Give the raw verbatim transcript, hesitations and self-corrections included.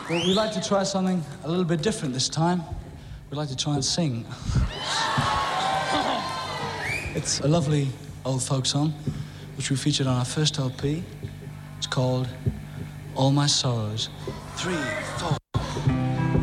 Well, we'd like to try something a little bit different this time. We'd like to try and sing. It's a lovely old folk song, which we featured on our first L P. It's called All My Sorrows. Three, four.